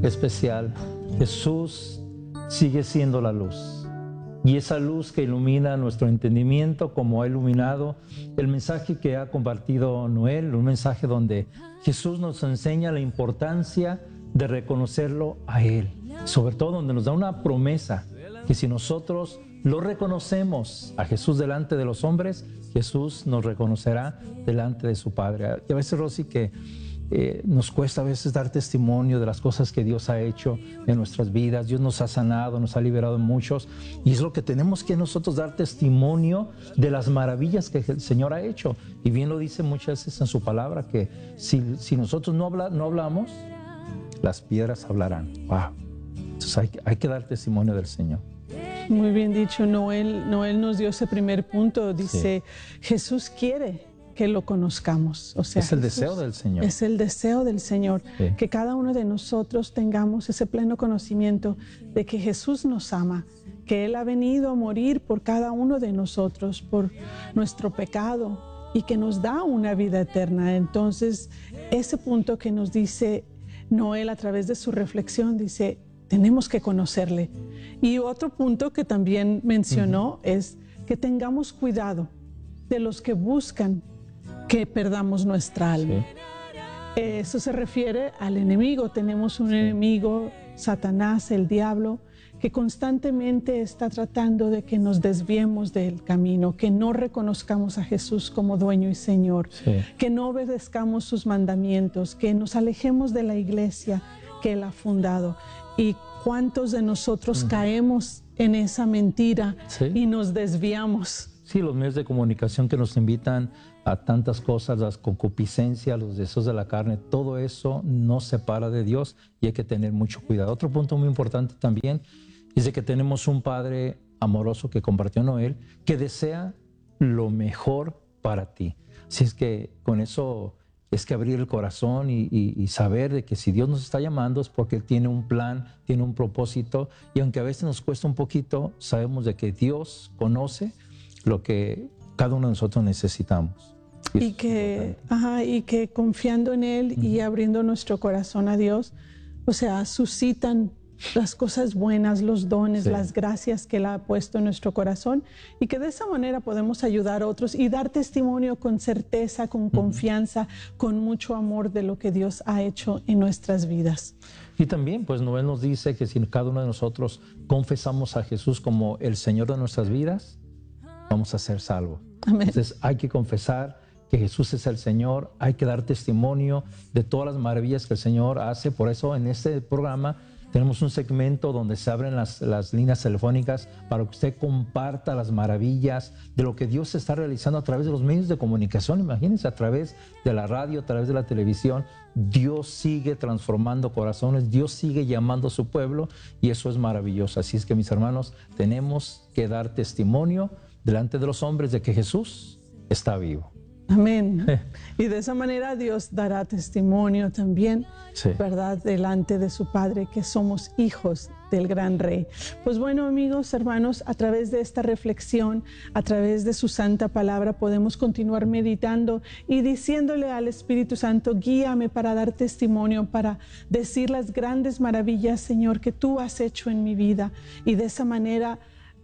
especial. Jesús sigue siendo la luz. Y esa luz que ilumina nuestro entendimiento, como ha iluminado el mensaje que ha compartido Noel, un mensaje donde Jesús nos enseña la importancia de reconocerlo a Él. Sobre todo donde nos da una promesa, que si nosotros lo reconocemos a Jesús delante de los hombres, Jesús nos reconocerá delante de su Padre. Y a veces, Rosy, que nos cuesta a veces dar testimonio de las cosas que Dios ha hecho en nuestras vidas. Dios nos ha sanado, nos ha liberado de muchos, y es lo que tenemos que nosotros dar testimonio de las maravillas que el Señor ha hecho. Y bien lo dice muchas veces en su palabra, que si nosotros no hablamos, las piedras hablarán. Wow. Entonces hay que dar testimonio del Señor. Muy bien dicho, Noel nos dio ese primer punto. Dice, sí, Jesús quiere que lo conozcamos. O sea, es el deseo del Señor. Es el deseo del Señor, sí, que cada uno de nosotros tengamos ese pleno conocimiento de que Jesús nos ama, que Él ha venido a morir por cada uno de nosotros, por nuestro pecado, y que nos da una vida eterna. Entonces, ese punto que nos dice Noel a través de su reflexión, dice, tenemos que conocerle. Y otro punto que también mencionó es que tengamos cuidado de los que buscan que perdamos nuestra alma. Sí. Eso se refiere al enemigo. Tenemos un enemigo, Satanás, el diablo, que constantemente está tratando de que nos desviemos del camino, que no reconozcamos a Jesús como dueño y Señor, sí, que no obedezcamos sus mandamientos, que nos alejemos de la iglesia que Él ha fundado. ¿Y cuántos de nosotros caemos en esa mentira, sí, y nos desviamos? Sí, los medios de comunicación que nos invitan a tantas cosas, las concupiscencias, los deseos de la carne, todo eso nos separa de Dios y hay que tener mucho cuidado. Otro punto muy importante también es de que tenemos un Padre amoroso que compartió Noel, que desea lo mejor para ti. Así es que con eso es que abrir el corazón y saber de que si Dios nos está llamando es porque Él tiene un plan, tiene un propósito, y aunque a veces nos cuesta un poquito, sabemos de que Dios conoce lo que cada uno de nosotros necesitamos. Y que confiando en Él y abriendo nuestro corazón a Dios, o sea, suscitan las cosas buenas, los dones, sí, las gracias que Él ha puesto en nuestro corazón, y que de esa manera podemos ayudar a otros y dar testimonio con certeza, con confianza, con mucho amor de lo que Dios ha hecho en nuestras vidas. Y también, pues Noel nos dice que si cada uno de nosotros confesamos a Jesús como el Señor de nuestras vidas, vamos a ser salvos. Amén. Entonces hay que confesar que Jesús es el Señor, hay que dar testimonio de todas las maravillas que el Señor hace. Por eso en este programa tenemos un segmento donde se abren las líneas telefónicas para que usted comparta las maravillas de lo que Dios está realizando a través de los medios de comunicación. Imagínense, a través de la radio, a través de la televisión, Dios sigue transformando corazones, Dios sigue llamando a su pueblo, y eso es maravilloso. Así es que, mis hermanos, tenemos que dar testimonio delante de los hombres de que Jesús está vivo. Amén. Y de esa manera Dios dará testimonio también, sí, ¿verdad?, delante de su Padre, que somos hijos del gran Rey. Pues bueno, amigos, hermanos, a través de esta reflexión, a través de su santa palabra, podemos continuar meditando y diciéndole al Espíritu Santo, guíame para dar testimonio, para decir las grandes maravillas, Señor, que tú has hecho en mi vida, y de esa manera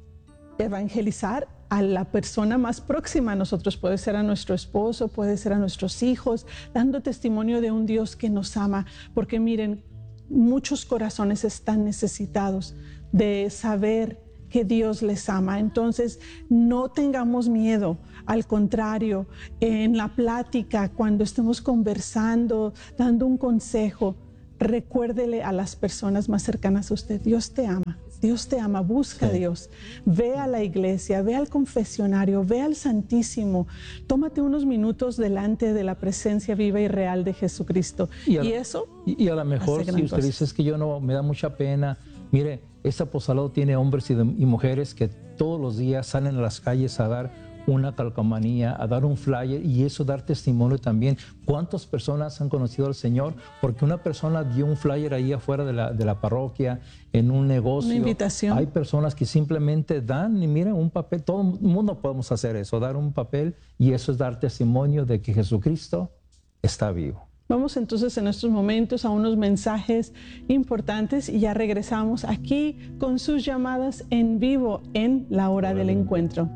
evangelizar a la persona más próxima a nosotros. Puede ser a nuestro esposo, puede ser a nuestros hijos, dando testimonio de un Dios que nos ama, porque miren, muchos corazones están necesitados de saber que Dios les ama. Entonces, no tengamos miedo, al contrario, en la plática, cuando estemos conversando, dando un consejo, recuérdele a las personas más cercanas a usted, Dios te ama. Dios te ama, busca, sí, a Dios, ve a la iglesia, ve al confesionario, ve al Santísimo, tómate unos minutos delante de la presencia viva y real de Jesucristo. Y a lo mejor si usted dice, es que yo no, me da mucha pena, mire, este apostolado tiene hombres y mujeres que todos los días salen a las calles a dar una calcomanía, a dar un flyer, y eso dar testimonio también. ¿Cuántas personas han conocido al Señor? Porque una persona dio un flyer ahí afuera de la parroquia, en un negocio. Una invitación. Hay personas que simplemente dan, y miren, un papel. Todo el mundo podemos hacer eso, dar un papel, y eso es dar testimonio de que Jesucristo está vivo. Vamos entonces en estos momentos a unos mensajes importantes y ya regresamos aquí con sus llamadas en vivo en la hora del encuentro.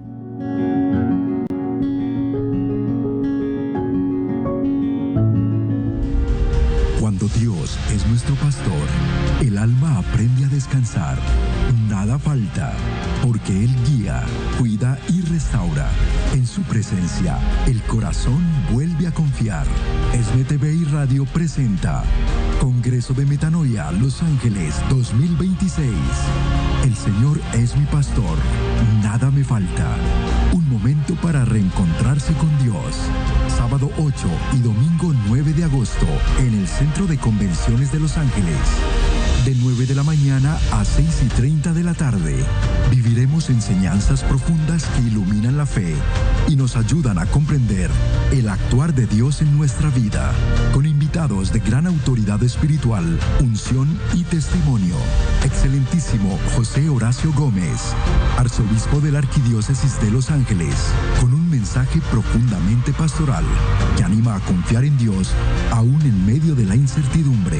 Cuando Dios es nuestro pastor, el alma aprende a descansar. Nada falta, porque Él guía, cuida y restaura. En su presencia, el corazón vuelve a confiar. ESNE TV y Radio presenta Congreso de Metanoia Los Ángeles 2026. El Señor es mi pastor, nada me falta. Un momento para reencontrarse con Dios. Sábado 8 y domingo 9 de agosto en el Centro de Convenciones de Los Ángeles. De 9 de la mañana a 6:30 de la tarde. Viviremos enseñanzas profundas que iluminan la fe y nos ayudan a comprender el actuar de Dios en nuestra vida, con invitados de gran autoridad espiritual, unción y testimonio. Excelentísimo José Horacio Gómez, arzobispo de la Arquidiócesis de Los Ángeles, con un mensaje profundamente pastoral que anima a confiar en Dios aún en medio de la incertidumbre.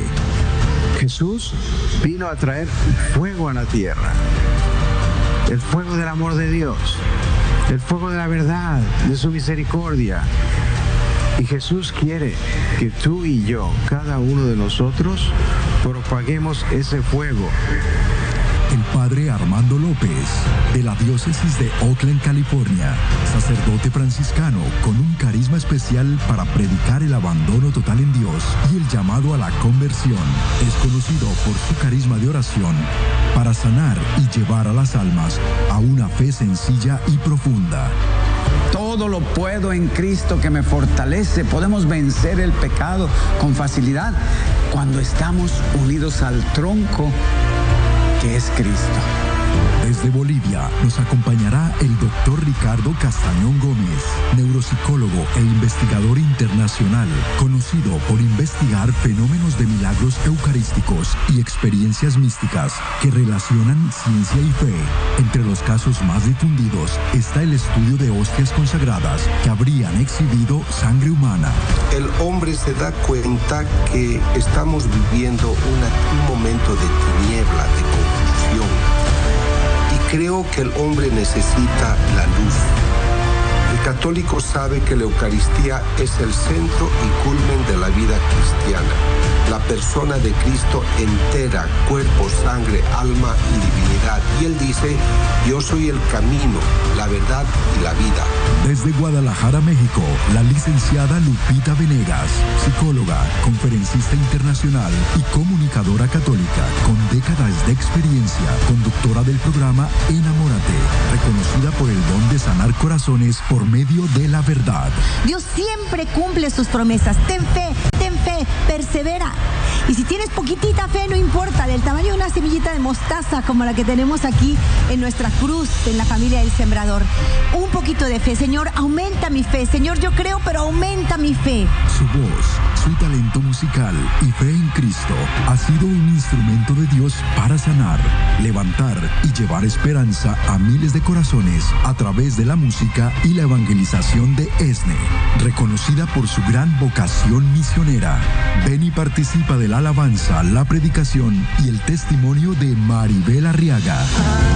Jesús vino a traer fuego a la tierra, el fuego del amor de Dios, el fuego de la verdad, de su misericordia. Y Jesús quiere que tú y yo, cada uno de nosotros, propaguemos ese fuego. El padre Armando López, de la diócesis de Oakland, California, sacerdote franciscano con un carisma especial para predicar el abandono total en Dios y el llamado a la conversión. Es conocido por su carisma de oración para sanar y llevar a las almas a una fe sencilla y profunda. Todo lo puedo en Cristo que me fortalece. Podemos vencer el pecado con facilidad cuando estamos unidos al tronco que es Cristo. Desde Bolivia nos acompañará el doctor Ricardo Castañón Gómez, neuropsicólogo e investigador internacional, conocido por investigar fenómenos de milagros eucarísticos y experiencias místicas que relacionan ciencia y fe. Entre los casos más difundidos está el estudio de hostias consagradas que habrían exhibido sangre humana. El hombre se da cuenta que estamos viviendo un momento de tiniebla, de confusión. Creo que el hombre necesita la luz. El católico sabe que la Eucaristía es el centro y culmen de la vida cristiana. La persona de Cristo entera, cuerpo, sangre, alma y divinidad. Y Él dice, yo soy el camino, la verdad y la vida. Desde Guadalajara, México, la licenciada Lupita Venegas, psicóloga, conferencista internacional y comunicadora católica con décadas de experiencia, conductora del programa Enamórate, reconocida por el don de sanar corazones por medio de la verdad. Dios siempre cumple sus promesas. Ten fe, persevera. Y si tienes poquitita fe, no importa, del tamaño de una semillita de mostaza como la que tenemos aquí en nuestra cruz, en la familia del Sembrador. Un poquito de fe. Señor, aumenta mi fe. Señor, yo creo, pero aumenta mi fe. Su voz, su talento musical y fe en Cristo ha sido un instrumento de Dios para sanar, levantar y llevar esperanza a miles de corazones a través de la música y la evangelización de ESNE, reconocida por su gran vocación misionera. Ven y participa de la alabanza, la predicación y el testimonio de Maribel Arriaga.